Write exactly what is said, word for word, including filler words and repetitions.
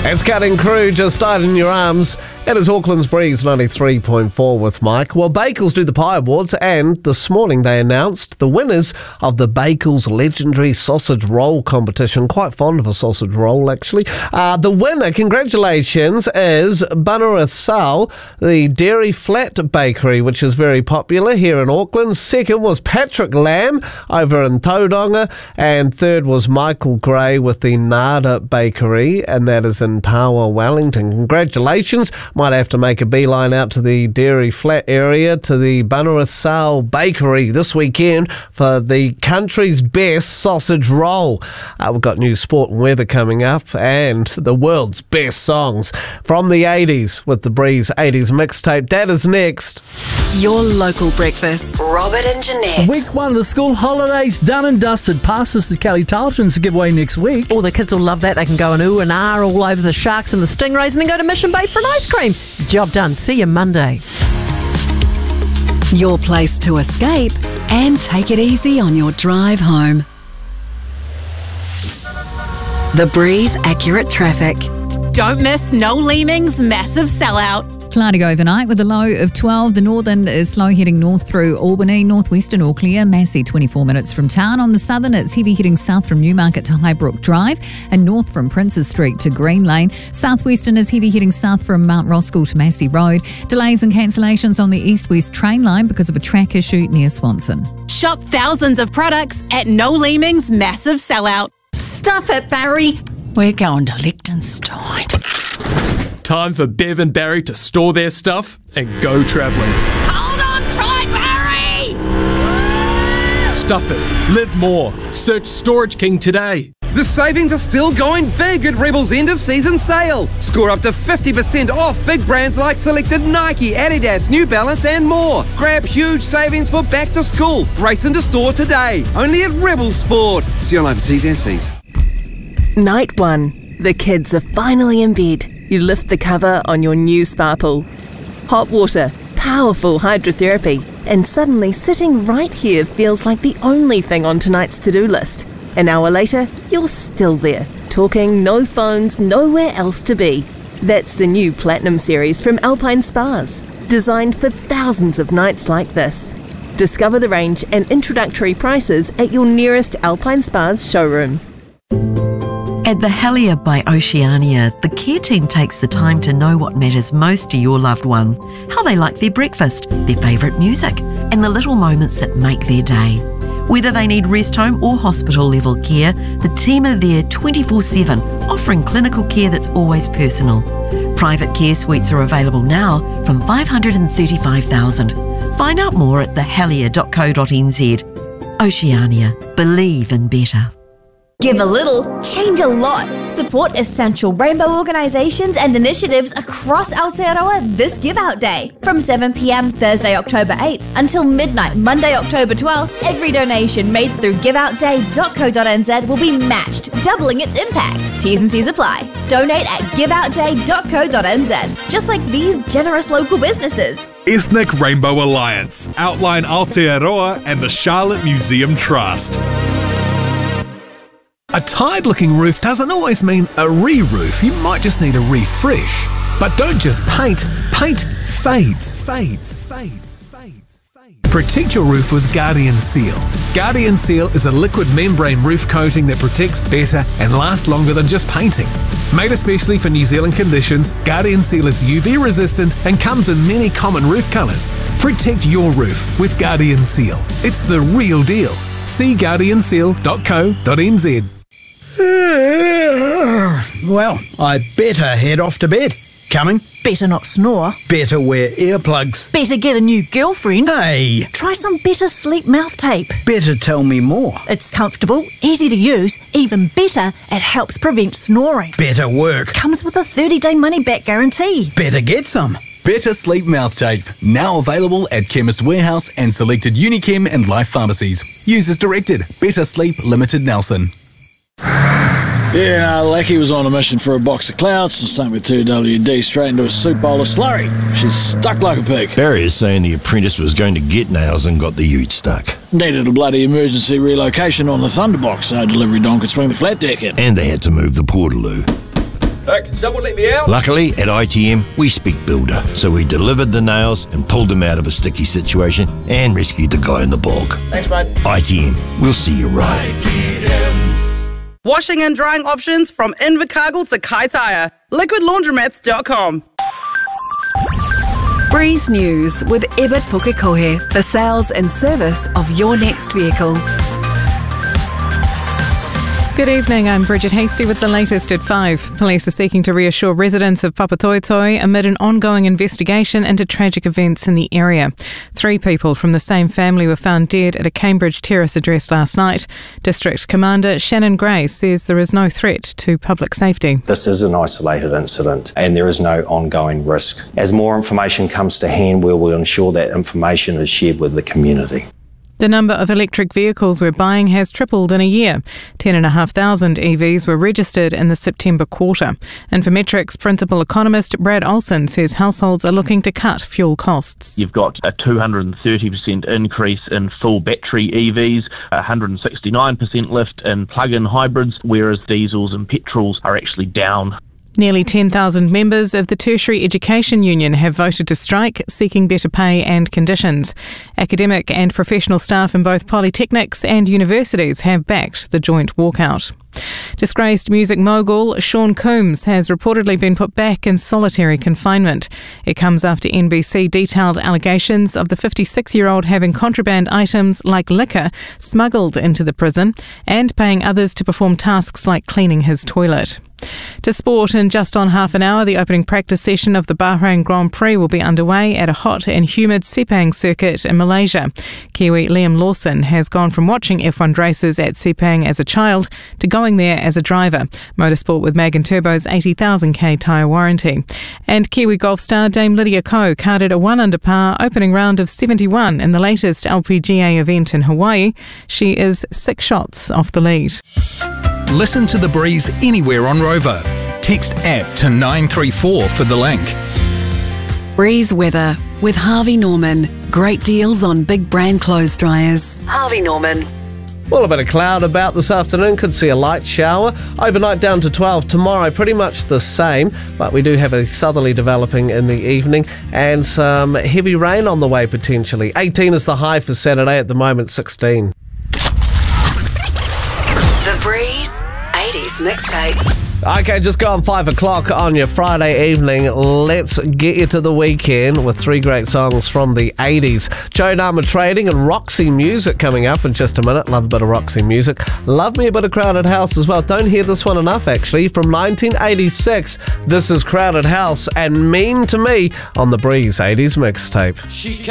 It's Cutting Crew, Just Died in Your Arms. It is Auckland's Breeze ninety-three point four with Mike. Well, Bakels do the Pie Awards, and this morning they announced the winners of the Bakels Legendary Sausage Roll competition. Quite fond of a sausage roll, actually. Uh, the winner, congratulations, is Bunurith Sal, the Dairy Flat Bakery, which is very popular here in Auckland. Second was Patrick Lamb over in Tauranga, and third was Michael Gray with the Nada Bakery, and that is in Tawa, Wellington. Congratulations. Might have to make a beeline out to the Dairy Flat area, to the Bunurith Sal Bakery this weekend for the country's best sausage roll. Uh, we've got new sport and weather coming up, and the world's best songs from the eighties with the Breeze eighties mixtape. That is next. Your local breakfast. Robert and Jeanette. Week one of the school holidays done and dusted. Passes to Kelly Tarleton's giveaway next week. All the kids will love that. They can go and ooh and ah all over the sharks and the stingrays and then go to Mission Bay for an ice cream. Job done. See you Monday. Your place to escape and take it easy on your drive home. The Breeze Accurate Traffic. Don't miss Noel Leeming's massive sellout. Cloudy overnight with a low of twelve. The northern is slow heading north through Albany, northwestern all clear. Massey twenty-four minutes from town. On the southern, it's heavy heading south from Newmarket to Highbrook Drive and north from Princes Street to Green Lane. Southwestern is heavy heading south from Mount Roskill to Massey Road. Delays and cancellations on the east-west train line because of a track issue near Swanson. Shop thousands of products at Noel Leeming's massive sellout. Stuff it, Barry. We're going to Liechtenstein. Time for Bev and Barry to store their stuff and go travelling. Hold on tight, Barry! Stuff it. Live more. Search Storage King today. The savings are still going big at Rebel's end of season sale. Score up to fifty percent off big brands like selected Nike, Adidas, New Balance and more. Grab huge savings for back to school. Race into store today. Only at Rebel Sport. See online for T's and C's. Night one. The kids are finally in bed. You lift the cover on your new spa pool. Hot water, powerful hydrotherapy, and suddenly sitting right here feels like the only thing on tonight's to-do list. An hour later, you're still there, talking, no phones, nowhere else to be. That's the new Platinum series from Alpine Spas, designed for thousands of nights like this. Discover the range and introductory prices at your nearest Alpine Spas showroom. At the Helier by Oceania, the care team takes the time to know what matters most to your loved one, how they like their breakfast, their favourite music, and the little moments that make their day. Whether they need rest home or hospital level care, the team are there twenty-four seven, offering clinical care that's always personal. Private care suites are available now from five hundred thirty-five thousand dollars. Find out more at the helier dot co dot n z. Oceania. Believe in better. Give a little, change a lot. Support essential rainbow organisations and initiatives across Aotearoa this Give Out Day. From seven p m Thursday, October eighth until midnight, Monday, October twelfth, every donation made through give out day dot co dot n z will be matched, doubling its impact. T's and C's apply. Donate at give out day dot co dot n z, just like these generous local businesses. Ethnic Rainbow Alliance, Outline Aotearoa and the Charlotte Museum Trust. A tired-looking roof doesn't always mean a re-roof. You might just need a refresh. But don't just paint. Paint fades, fades, fades, fades, fades. Protect your roof with Guardian Seal. Guardian Seal is a liquid membrane roof coating that protects better and lasts longer than just painting. Made especially for New Zealand conditions, Guardian Seal is U V resistant and comes in many common roof colours. Protect your roof with Guardian Seal. It's the real deal. See guardian seal dot co dot n z. Well, I better head off to bed. Coming? Better not snore. Better wear earplugs. Better get a new girlfriend. Hey! Try some Better Sleep mouth tape. Better tell me more. It's comfortable, easy to use, even better, it helps prevent snoring. Better work. Comes with a thirty day money-back guarantee. Better get some. Better Sleep Mouth Tape, now available at Chemist Warehouse and selected Unichem and Life pharmacies. Use as directed. Better Sleep Limited Nelson. Yeah, no, Lackey was on a mission for a box of clouds and sunk with two W D straight into a soup bowl of slurry. She's stuck like a pig. Barry is saying the apprentice was going to get nails and got the ute stuck. Needed a bloody emergency relocation on the Thunderbox so delivery don could swing the flat deck in. And they had to move the Portaloo. Uh, can someone let me out? Luckily, at I T M, we speak builder, so we delivered the nails and pulled him out of a sticky situation and rescued the guy in the bog. Thanks, mate. I T M, we'll see you right. Washing and drying options from Invercargill to Kaitaia. liquid laundromats dot com. Breeze News with Ebert Pukekohe for sales and service of your next vehicle. Good evening, I'm Bridget Hasty with the latest at five. Police are seeking to reassure residents of Papatoetoe amid an ongoing investigation into tragic events in the area. Three people from the same family were found dead at a Cambridge terrace address last night. District Commander Shannon Gray says there is no threat to public safety. This is an isolated incident and there is no ongoing risk. As more information comes to hand, we will ensure that information is shared with the community. The number of electric vehicles we're buying has tripled in a year. ten thousand five hundred E Vs were registered in the September quarter. Infometrics principal economist Brad Olson says households are looking to cut fuel costs. You've got a two hundred thirty percent increase in full battery E Vs, a one hundred sixty-nine percent lift in plug-in hybrids, whereas diesels and petrols are actually down. Nearly ten thousand members of the Tertiary Education Union have voted to strike, seeking better pay and conditions. Academic and professional staff in both polytechnics and universities have backed the joint walkout. Disgraced music mogul Sean Combs has reportedly been put back in solitary confinement. It comes after N B C detailed allegations of the fifty-six-year-old having contraband items like liquor smuggled into the prison and paying others to perform tasks like cleaning his toilet. To sport, in just on half an hour, the opening practice session of the Bahrain Grand Prix will be underway at a hot and humid Sepang circuit in Malaysia. Kiwi Liam Lawson has gone from watching F one races at Sepang as a child to going there as a driver. Motorsport with Mag and Turbo's eighty thousand k tyre warranty. And Kiwi golf star Dame Lydia Ko carded a one under par opening round of seventy-one in the latest L P G A event in Hawaii. She is six shots off the lead. Listen to The Breeze anywhere on Rover. Text app to nine three four for the link. Breeze weather with Harvey Norman. Great deals on big brand clothes dryers. Harvey Norman. Well, a bit of cloud about this afternoon. Could see a light shower. Overnight down to twelve. Tomorrow pretty much the same, but we do have a southerly developing in the evening and some heavy rain on the way potentially. eighteen is the high for Saturday, at the moment sixteen. The Breeze eighties mixtape. Okay, just go on five o'clock on your Friday evening. Let's get you to the weekend with three great songs from the eighties. Joe Nama Trading and Roxy Music coming up in just a minute. Love a bit of Roxy Music. Love me a bit of Crowded House as well. Don't hear this one enough, actually. From nineteen eighty-six, this is Crowded House and Mean to Me on the Breeze eighties mixtape. She